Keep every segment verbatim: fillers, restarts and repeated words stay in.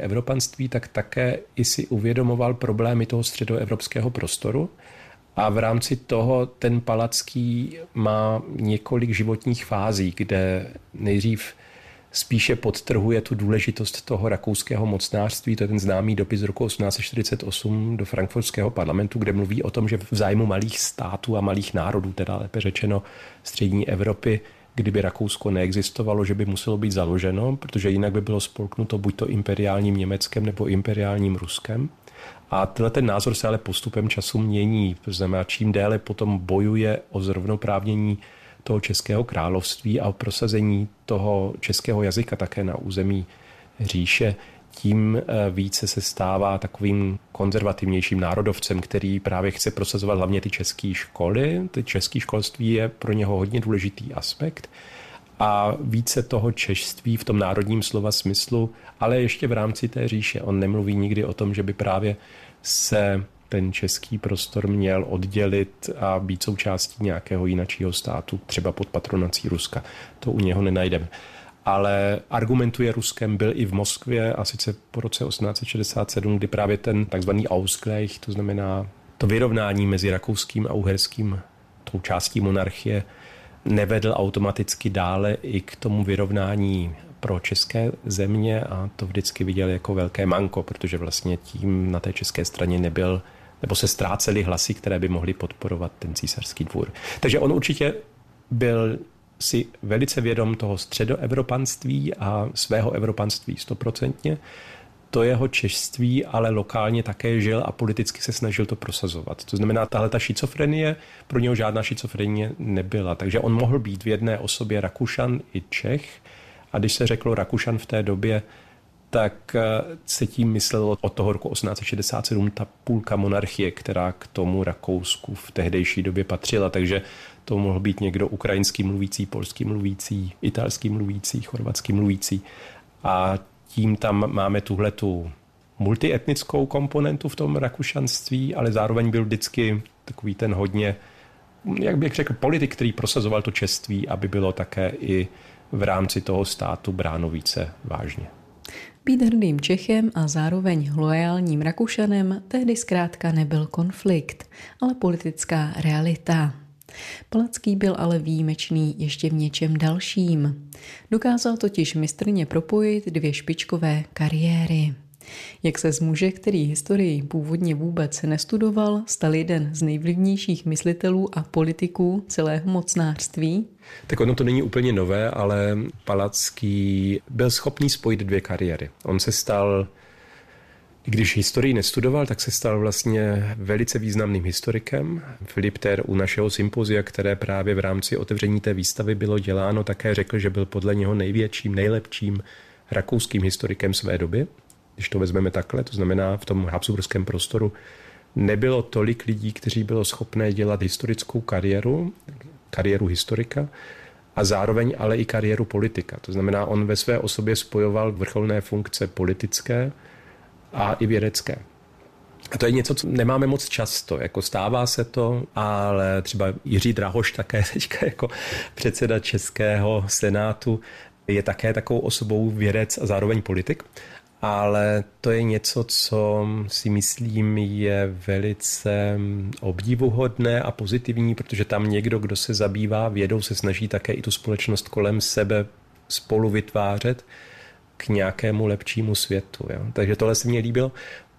středoevropanství, tak také i si uvědomoval problémy toho středoevropského prostoru. A v rámci toho ten Palacký má několik životních fází, kde nejdřív spíše podtrhuje tu důležitost toho rakouského mocnářství. To je ten známý dopis z roku osmnáct set čtyřicet osm do frankfurtského parlamentu, kde mluví o tom, že v zájmu malých států a malých národů, teda lépe řečeno střední Evropy, kdyby Rakousko neexistovalo, že by muselo být založeno, protože jinak by bylo spolknuto buď to imperiálním Německem nebo imperiálním Ruskem. A tenhle ten názor se ale postupem času mění. To znamená, čím déle potom bojuje o zrovnoprávnění toho českého království a o prosazení toho českého jazyka také na území říše, tím více se stává takovým konzervativnějším národovcem, který právě chce prosazovat hlavně ty české školy. Ty české školství je pro něho hodně důležitý aspekt a více toho češství v tom národním slova smyslu, ale ještě v rámci té říše. On nemluví nikdy o tom, že by právě se ten český prostor měl oddělit a být součástí nějakého jiného státu, třeba pod patronací Ruska. To u něho nenajdeme. Ale argumentuje Ruskem, byl i v Moskvě a sice po roce osmnáct set šedesát sedm, kdy právě ten takzvaný Ausgleich, to znamená to vyrovnání mezi rakouským a uherským, tou částí monarchie, nevedl automaticky dále i k tomu vyrovnání pro české země a to vždycky viděl jako velké manko, protože vlastně tím na té české straně nebyl, nebo se ztrácely hlasy, které by mohly podporovat ten císařský dvůr. Takže on určitě byl si velice vědom toho středoevropanství a svého evropanství stoprocentně. To jeho češství, ale lokálně také žil a politicky se snažil to prosazovat. To znamená, tahle ta schizofrenie, pro něho žádná schizofrenie nebyla. Takže on mohl být v jedné osobě Rakušan i Čech. A když se řeklo Rakušan v té době, tak se tím myslelo od toho roku osmnáct set šedesát sedm ta půlka monarchie, která k tomu Rakousku v tehdejší době patřila. Takže to mohl být někdo ukrajinský mluvící, polský mluvící, italský mluvící, chorvatský mluvící. A tím tam máme tuhletu multietnickou komponentu v tom rakušanství, ale zároveň byl vždycky takový ten hodně, jak bych řekl, politik, který prosazoval to čeství, aby bylo také i v rámci toho státu bráno více vážně. Být hrdým Čechem a zároveň loajálním Rakušanem tehdy zkrátka nebyl konflikt, ale politická realita. Palacký byl ale výjimečný ještě v něčem dalším. Dokázal totiž mistrně propojit dvě špičkové kariéry. Jak se z muže, který historii původně vůbec nestudoval, stal jeden z nejvlivnějších myslitelů a politiků celého mocnářství? Tak ono to není úplně nové, ale Palacký byl schopný spojit dvě kariéry. On se stal, když historii nestudoval, tak se stal vlastně velice významným historikem. Filip Ter u našeho sympozia, které právě v rámci otevření té výstavy bylo děláno, také řekl, že byl podle něho největším, nejlepším rakouským historikem své doby. Když to vezmeme takhle, to znamená v tom habsburském prostoru nebylo tolik lidí, kteří bylo schopné dělat historickou kariéru, kariéru historika a zároveň ale i kariéru politika. To znamená, on ve své osobě spojoval vrcholné funkce politické a i vědecké. A to je něco, co nemáme moc často, jako stává se to, ale třeba Jiří Drahoš také teďka jako předseda Českého senátu je také takovou osobou vědec a zároveň politik. Ale to je něco, co si myslím je velice obdivuhodné a pozitivní, protože tam někdo, kdo se zabývá vědou, se snaží také i tu společnost kolem sebe spolu vytvářet k nějakému lepšímu světu. Jo. Takže tohle se mně líbilo.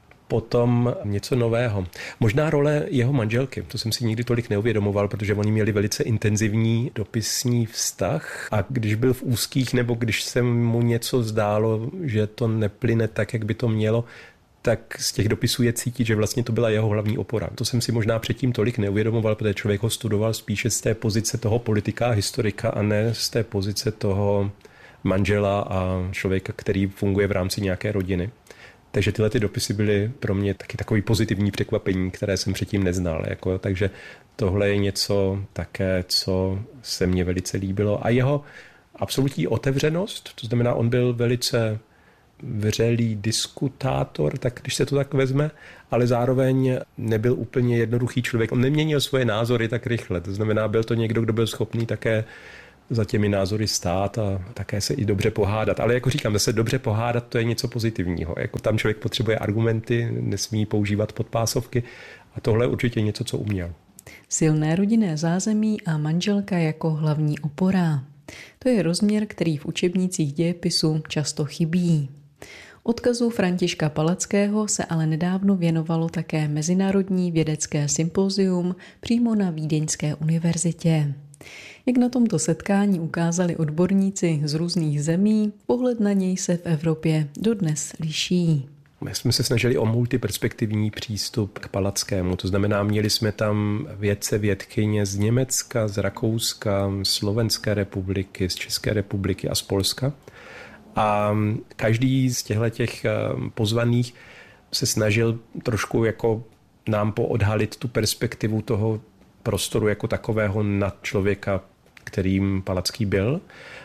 Potom něco nového. Možná role jeho manželky, to jsem si nikdy tolik neuvědomoval, protože oni měli velice intenzivní dopisní vztah a když byl v úzkých nebo když se mu něco zdálo, že to neplyne tak, jak by to mělo, tak z těch dopisů je cítit, že vlastně to byla jeho hlavní opora. To jsem si možná předtím tolik neuvědomoval, protože člověk ho studoval spíše z té pozice toho politika a historika a ne z té pozice toho manžela a člověka, který funguje v rámci nějaké rodiny. Takže tyhle ty dopisy byly pro mě taky takový pozitivní překvapení, které jsem předtím neznal. Jako, takže tohle je něco také, co se mně velice líbilo. A jeho absolutní otevřenost, to znamená, on byl velice vřelý diskutátor, tak když se to tak vezme, ale zároveň nebyl úplně jednoduchý člověk. On neměnil svoje názory tak rychle. To znamená, byl to někdo, kdo byl schopný také za těmi názory stát a také se i dobře pohádat. Ale jako říkám, zase dobře pohádat, to je něco pozitivního. Jako tam člověk potřebuje argumenty, nesmí používat podpásovky a tohle je určitě něco, co uměl. Silné rodinné zázemí a manželka jako hlavní opora. To je rozměr, který v učebnicích dějepisu často chybí. Odkazu Františka Palackého se ale nedávno věnovalo také Mezinárodní vědecké sympozium přímo na Vídeňské univerzitě. Jak na tomto setkání ukázali odborníci z různých zemí, pohled na něj se v Evropě dodnes liší. My jsme se snažili o multiperspektivní přístup k Palackému, to znamená, měli jsme tam vědce, vědkyně z Německa, z Rakouska, Slovenské republiky, z České republiky a z Polska. A každý z těchto pozvaných se snažil trošku jako nám poodhalit tu perspektivu toho prostoru jako takového nad člověka, kterým Palacký byl.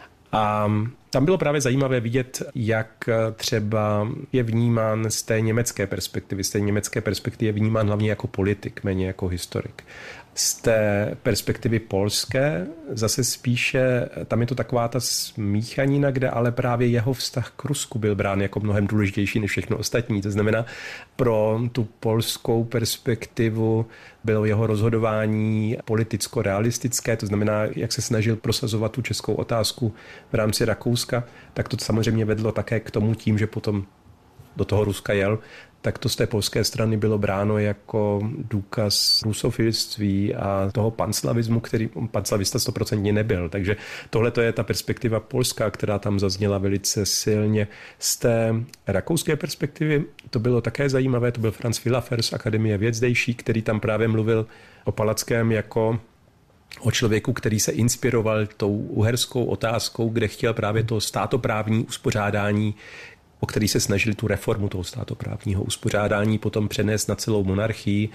A tam bylo právě zajímavé vidět, jak třeba je vnímán z té německé perspektivy. Z té německé perspektivy je vnímán hlavně jako politik, méně jako historik. Z té perspektivy polské zase spíše, tam je to taková ta smíchanina, kde ale právě jeho vztah k Rusku byl brán jako mnohem důležitější než všechno ostatní. To znamená, pro tu polskou perspektivu bylo jeho rozhodování politicko-realistické, to znamená, jak se snažil prosazovat tu českou otázku v rámci Rakouska, tak to samozřejmě vedlo také k tomu tím, že potom do toho Ruska jel, tak to z té polské strany bylo bráno jako důkaz rusofilství a toho panslavismu, který panslavista stoprocentně nebyl. Takže tohle to je ta perspektiva polská, která tam zazněla velice silně. Z té rakouské perspektivy to bylo také zajímavé, to byl Franz Villafer z Akademie věd zdejší, který tam právě mluvil o Palackém jako o člověku, který se inspiroval tou uherskou otázkou, kde chtěl právě to státoprávní uspořádání, o který se snažili tu reformu toho státoprávního uspořádání potom přenést na celou monarchii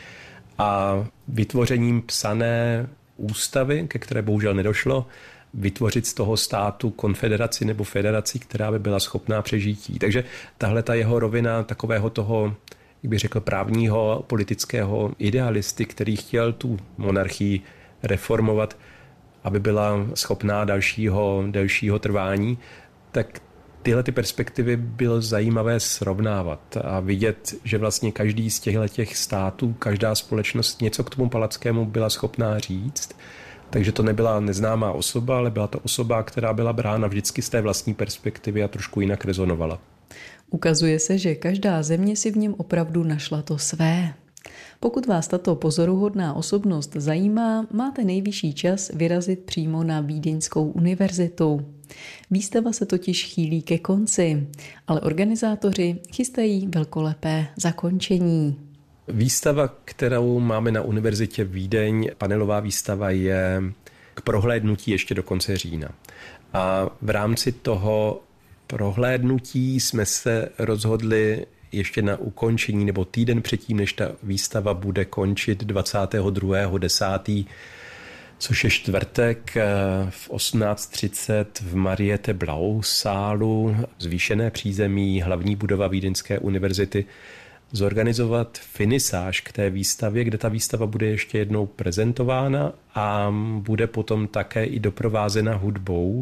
a vytvořením psané ústavy, ke které bohužel nedošlo, vytvořit z toho státu konfederaci nebo federaci, která by byla schopná přežití. Takže tahle ta jeho rovina takového toho, jak bych řekl, právního politického idealisty, který chtěl tu monarchii reformovat, aby byla schopná dalšího, dalšího trvání, tak tyhle ty perspektivy bylo zajímavé srovnávat a vidět, že vlastně každý z těchto států, každá společnost něco k tomu Palackému byla schopná říct. Takže to nebyla neznámá osoba, ale byla to osoba, která byla brána vždycky z té vlastní perspektivy a trošku jinak rezonovala. Ukazuje se, že každá země si v něm opravdu našla to své. Pokud vás tato pozoruhodná osobnost zajímá, máte nejvyšší čas vyrazit přímo na Vídeňskou univerzitu. Výstava se totiž chýlí ke konci, ale organizátoři chystají velkolepé zakončení. Výstava, kterou máme na univerzitě Vídeň, panelová výstava, je k prohlédnutí ještě do konce října. A v rámci toho prohlédnutí jsme se rozhodli ještě na ukončení nebo týden předtím, než ta výstava bude končit dvacátého druhého desátého což je čtvrtek v osmnáct třicet v Mariette Blau sálu, zvýšené přízemí, hlavní budova Vídeňské univerzity, zorganizovat finisáž k té výstavě, kde ta výstava bude ještě jednou prezentována a bude potom také i doprovázena hudbou,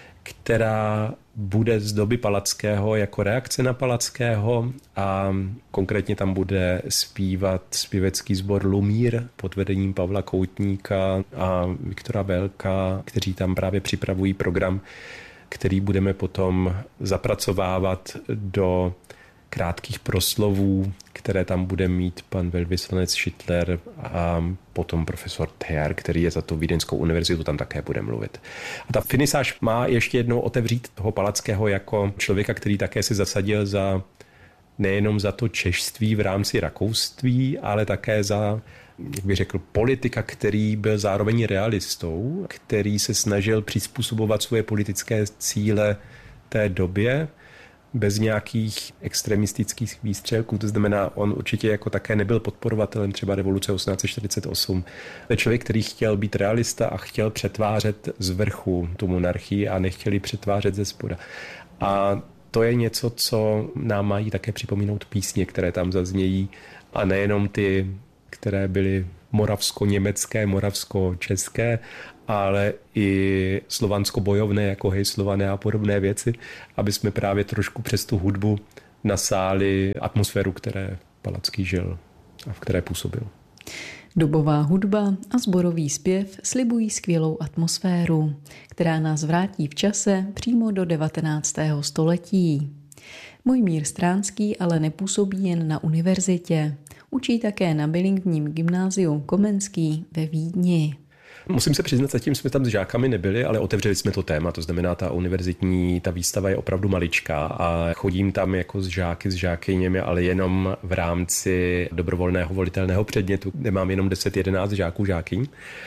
která bude z doby Palackého jako reakce na Palackého a konkrétně tam bude zpívat zpěvecký sbor Lumír pod vedením Pavla Koutníka a Viktora Velka, kteří tam právě připravují program, který budeme potom zapracovávat do krátkých proslovů, které tam bude mít pan velvyslanec Schittler a potom profesor Theer, který je za tu Vídeňskou univerzitu, tam také bude mluvit. A ta finisáž má ještě jednou otevřít toho Palackého jako člověka, který také se zasadil za nejenom za to češství v rámci rakouství, ale také za, jak bych řekl, politika, který byl zároveň realistou, který se snažil přizpůsobovat svoje politické cíle té době, bez nějakých extremistických výstřelků, to znamená, on určitě jako také nebyl podporovatelem třeba revoluce osmnáct set čtyřicet osm. To je člověk, který chtěl být realista a chtěl přetvářet z vrchu tu monarchii a nechtěl ji přetvářet ze spoda. A to je něco, co nám mají také připomínout písně, které tam zaznějí a nejenom ty, které byly moravsko-německé, moravsko-české, ale i slovansko-bojovné, jako hej Slované a podobné věci, aby jsme právě trošku přes tu hudbu nasáli atmosféru, které Palacký žil a v které působil. Dobová hudba a sborový zpěv slibují skvělou atmosféru, která nás vrátí v čase přímo do devatenáctého století. Mojmír Stránský ale nepůsobí jen na univerzitě. Učí také na bilingvním gymnáziu Komenský ve Vídni. Musím se přiznat, zatím jsme tam s žákami nebyli, ale otevřeli jsme to téma, to znamená ta univerzitní, ta výstava je opravdu maličká a chodím tam jako s žáky, s žákyněmi, ale jenom v rámci dobrovolného volitelného předmětu, kde mám jenom deset jedenáct žáků, žákyň.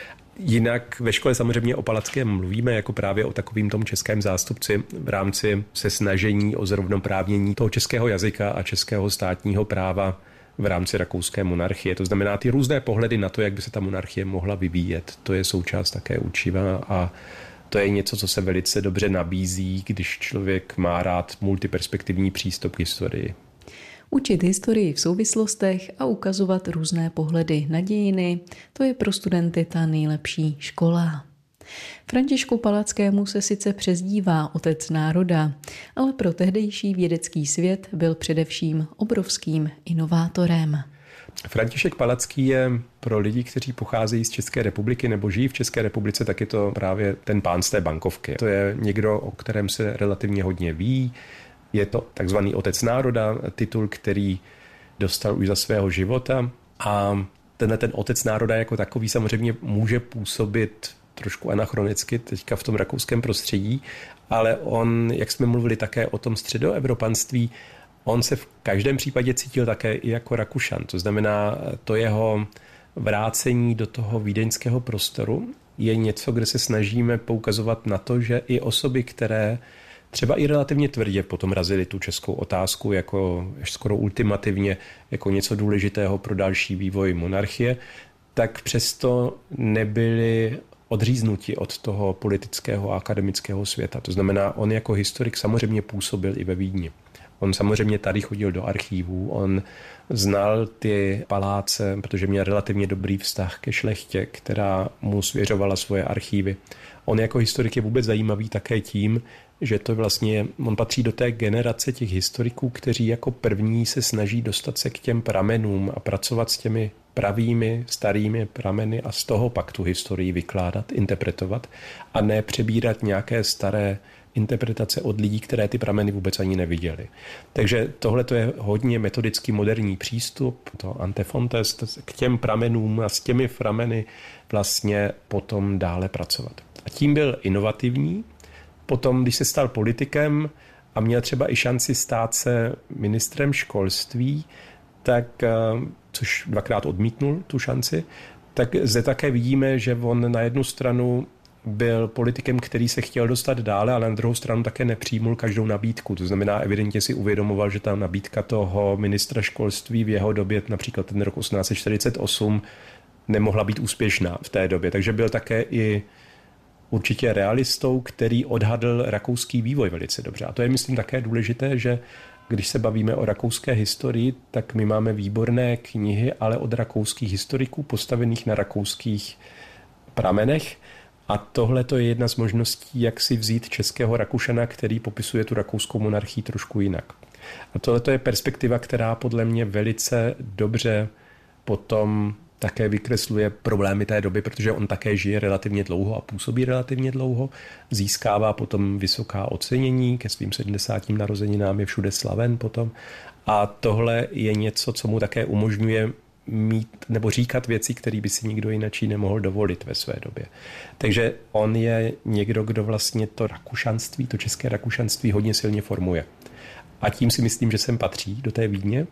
Jinak ve škole samozřejmě o Palackém mluvíme jako právě o takovým tom českém zástupci v rámci se snažení o zrovnoprávnění toho českého jazyka a českého státního práva v rámci rakouské monarchie. To znamená ty různé pohledy na to, jak by se ta monarchie mohla vyvíjet. To je součást také učiva a to je něco, co se velice dobře nabízí, když člověk má rád multiperspektivní přístup k historii. Učit historii v souvislostech a ukazovat různé pohledy na dějiny, to je pro studenty ta nejlepší škola. Františku Palackému se sice přezdívá otec národa, ale pro tehdejší vědecký svět byl především obrovským inovátorem. František Palacký je pro lidi, kteří pocházejí z České republiky nebo žijí v České republice, tak je to právě ten pán z té bankovky. To je někdo, o kterém se relativně hodně ví. Je to takzvaný otec národa, titul, který dostal už za svého života. A tenhle ten otec národa jako takový samozřejmě může působit trošku anachronicky teďka v tom rakouském prostředí, ale on, jak jsme mluvili také o tom středoevropanství, on se v každém případě cítil také i jako Rakušan. To znamená, to jeho vrácení do toho vídeňského prostoru je něco, kde se snažíme poukazovat na to, že i osoby, které třeba i relativně tvrdě potom razili tu českou otázku jako skoro ultimativně, jako něco důležitého pro další vývoj monarchie, tak přesto nebyli odříznuti od toho politického a akademického světa. To znamená, on jako historik samozřejmě působil i ve Vídni. On samozřejmě tady chodil do archívů, on znal ty paláce, protože měl relativně dobrý vztah ke šlechtě, která mu svěřovala svoje archívy. On jako historik je vůbec zajímavý také tím, že to vlastně, on patří do té generace těch historiků, kteří jako první se snaží dostat se k těm pramenům a pracovat s těmi pravými, starými prameny a z toho pak tu historii vykládat, interpretovat a ne přebírat nějaké staré interpretace od lidí, které ty prameny vůbec ani neviděli. Takže tohle to je hodně metodický moderní přístup, to antefontes, k těm pramenům a s těmi prameny vlastně potom dále pracovat. A tím byl inovativní. Potom, když se stal politikem a měl třeba i šanci stát se ministrem školství, tak, což dvakrát odmítnul tu šanci, tak zde také vidíme, že on na jednu stranu byl politikem, který se chtěl dostat dále, ale na druhou stranu také nepřijmul každou nabídku. To znamená, evidentně si uvědomoval, že ta nabídka toho ministra školství v jeho době, například ten rok osmnáct set čtyřicet osm, nemohla být úspěšná v té době. Takže byl také i určitě realistou, který odhadl rakouský vývoj velice dobře. A to je, myslím, také důležité, že když se bavíme o rakouské historii, tak my máme výborné knihy, ale od rakouských historiků, postavených na rakouských pramenech. A tohle to je jedna z možností, jak si vzít českého Rakušana, který popisuje tu rakouskou monarchii trošku jinak. A tohle to je perspektiva, která podle mě velice dobře potom také vykresluje problémy té doby, protože on také žije relativně dlouho a působí relativně dlouho, získává potom vysoká ocenění, ke svým sedmdesátým narozeninám je všude slaven potom. A tohle je něco, co mu také umožňuje mít nebo říkat věci, které by si nikdo jinak nemohl dovolit ve své době. Takže on je někdo, kdo vlastně to rakušanství, to české rakušanství hodně silně formuje. A tím si myslím, že sem patří do té Vídně.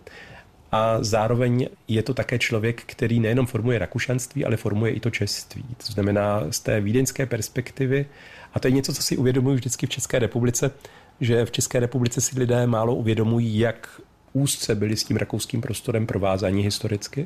A zároveň je to také člověk, který nejenom formuje rakušanství, ale formuje i to čeství. To znamená z té vídeňské perspektivy, a to je něco, co si uvědomuji vždycky v České republice, že v České republice si lidé málo uvědomují, jak úzce byli s tím rakouským prostorem provázáni historicky.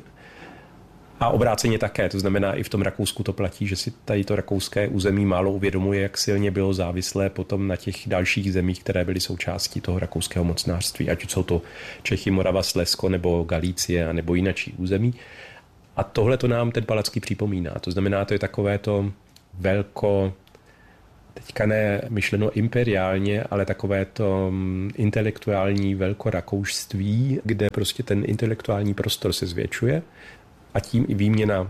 A obráceně také, to znamená i v tom Rakousku to platí, že si tady to rakouské území málo uvědomuje, jak silně bylo závislé potom na těch dalších zemích, které byly součástí toho rakouského mocnářství, ať jsou to Čechy, Morava, Slezsko nebo Galície, nebo jinačí území. A tohle to nám ten Palacký připomíná. To znamená, to je takové to velko, teďka ne myšleno imperiálně, ale takové to intelektuální velkorakoušství, kde prostě ten intelektuální prostor se zvětšuje a tím i výměna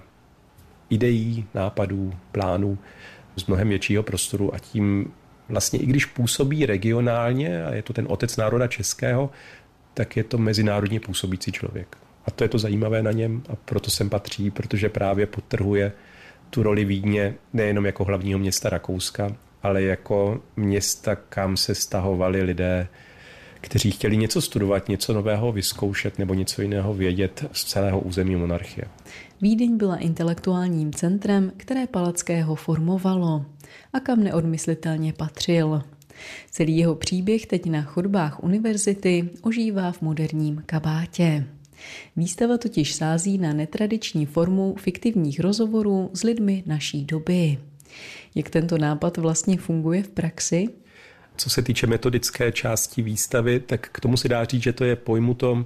ideí, nápadů, plánů z mnohem většího prostoru a tím vlastně i když působí regionálně a je to ten otec národa českého, tak je to mezinárodně působící člověk. A to je to zajímavé na něm a proto sem patří, protože právě podtrhuje tu roli Vídně nejenom jako hlavního města Rakouska, ale jako města, kam se stahovali lidé, kteří chtěli něco studovat, něco nového vyzkoušet nebo něco jiného vědět z celého území monarchie. Vídeň byla intelektuálním centrem, které Palackého formovalo a kam neodmyslitelně patřil. Celý jeho příběh teď na chodbách univerzity ožívá v moderním kabátě. Výstava totiž sází na netradiční formu fiktivních rozhovorů s lidmi naší doby. Jak tento nápad vlastně funguje v praxi? Co se týče metodické části výstavy, tak k tomu se dá říct, že to je pojmuto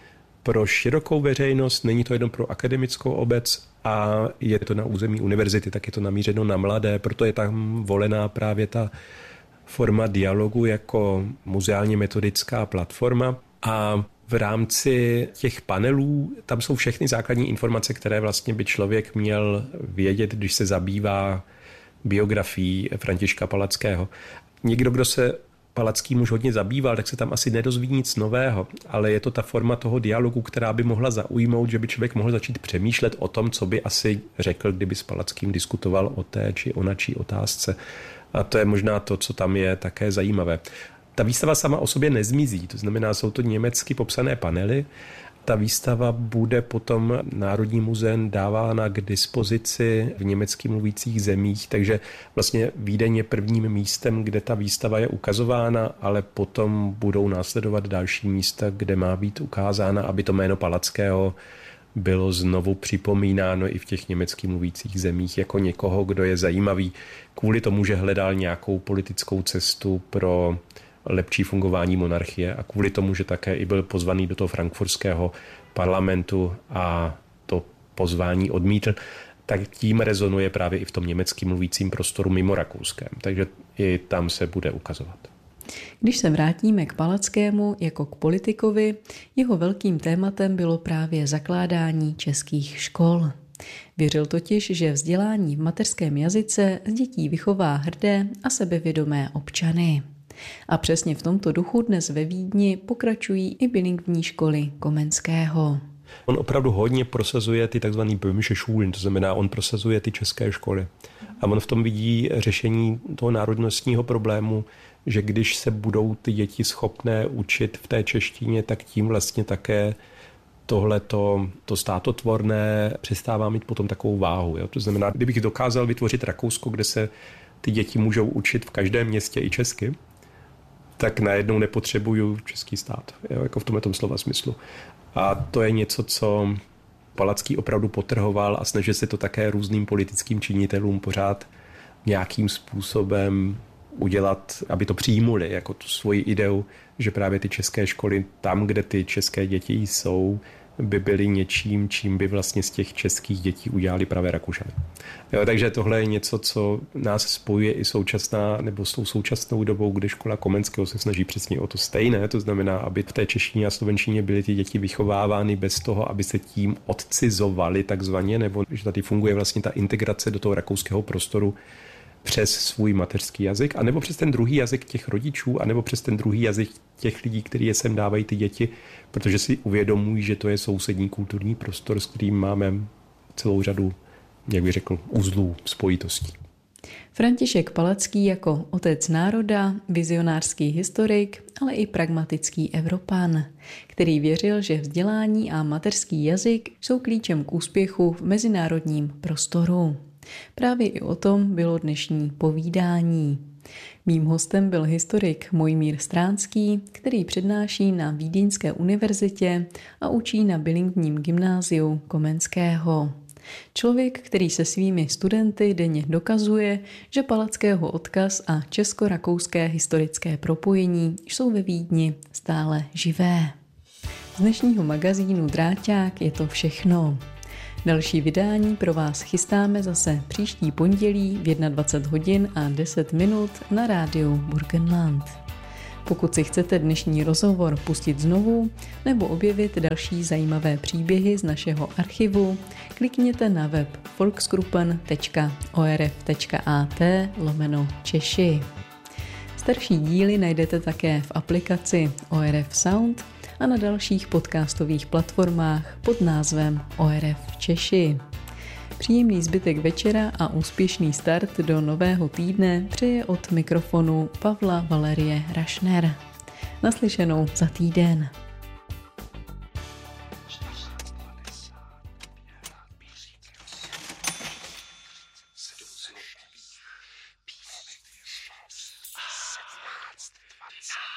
pro širokou veřejnost, není to jenom pro akademickou obec a je to na území univerzity, tak je to namířeno na mladé, proto je tam volená právě ta forma dialogu jako muzeálně metodická platforma a v rámci těch panelů tam jsou všechny základní informace, které vlastně by člověk měl vědět, když se zabývá biografií Františka Palackého. Někdo, kdo se Palackým už hodně zabýval, tak se tam asi nedozví nic nového, ale je to ta forma toho dialogu, která by mohla zaujmout, že by člověk mohl začít přemýšlet o tom, co by asi řekl, kdyby s Palackým diskutoval o té či onačí otázce. A to je možná to, co tam je také zajímavé. Ta výstava sama o sobě nezmizí, to znamená, jsou to německy popsané panely. Ta výstava bude potom Národním muzeem dávána k dispozici v německy mluvících zemích, takže vlastně Vídeň je prvním místem, kde ta výstava je ukazována, ale potom budou následovat další místa, kde má být ukázána, aby to jméno Palackého bylo znovu připomínáno i v těch německy mluvících zemích jako někoho, kdo je zajímavý kvůli tomu, že hledal nějakou politickou cestu pro lepší fungování monarchie a kvůli tomu, že také i byl pozvaný do toho frankfurtského parlamentu a to pozvání odmítl, tak tím rezonuje právě i v tom německy mluvícím prostoru mimo Rakouském. Takže i tam se bude ukazovat. Když se vrátíme k Palackému jako k politikovi, jeho velkým tématem bylo právě zakládání českých škol. Věřil totiž, že vzdělání v mateřském jazyce z dětí vychová hrdé a sebevědomé občany. A přesně v tomto duchu dnes ve Vídni pokračují i bilingvní školy Komenského. On opravdu hodně prosazuje ty tzv. Böhmische Schulen, to znamená, on prosazuje ty české školy. A on v tom vidí řešení toho národnostního problému, že když se budou ty děti schopné učit v té češtině, tak tím vlastně také tohleto, to státotvorné přestává mít potom takovou váhu. Jo? To znamená, kdybych dokázal vytvořit Rakousko, kde se ty děti můžou učit v každém městě i česky, tak najednou nepotřebuju český stát, jo? Jako v tomhle slova smyslu. A to je něco, co Palacký opravdu potrhoval a snažil se to také různým politickým činitelům pořád nějakým způsobem udělat, aby to přijmuli jako tu svoji ideu, že právě ty české školy tam, kde ty české děti jsou, by byly něčím, čím by vlastně z těch českých dětí udělali právě Rakušany. Jo, takže tohle je něco, co nás spojuje i současná, nebo s tou současnou dobou, kdy škola Komenského se snaží přesně o to stejné, to znamená, aby v té češtině a slovenštině byly ty děti vychovávány bez toho, aby se tím odcizovali takzvaně, nebo že tady funguje vlastně ta integrace do toho rakouského prostoru přes svůj mateřský jazyk, anebo přes ten druhý jazyk těch rodičů, anebo přes ten druhý jazyk těch lidí, kteří je sem dávají ty děti, protože si uvědomují, že to je sousední kulturní prostor, s kterým máme celou řadu, jak bych řekl, uzlů, spojitostí. František Palacký jako otec národa, vizionářský historik, ale i pragmatický Evropan, který věřil, že vzdělání a mateřský jazyk jsou klíčem k úspěchu v mezinárodním prostoru. Právě i o tom bylo dnešní povídání. Mým hostem byl historik Mojmír Stránský, který přednáší na Vídeňské univerzitě a učí na bilingvním gymnáziu Komenského. Člověk, který se svými studenty denně dokazuje, že Palackého odkaz a česko-rakouské historické propojení jsou ve Vídni stále živé. Z dnešního magazínu Dráťák je to všechno. Další vydání pro vás chystáme zase příští pondělí v dvacet jedna hodin a deset minut na rádiu Burgenland. Pokud si chcete dnešní rozhovor pustit znovu nebo objevit další zajímavé příběhy z našeho archivu, klikněte na web volksgruppen tečka o r f tečka a t lomeno Češi. Starší díly najdete také v aplikaci O R F Sound a na dalších podcastových platformách pod názvem O R F Češi. Příjemný zbytek večera a úspěšný start do nového týdne přeje od mikrofonu Pavla Valerie Rašner. Naslyšenou za týden.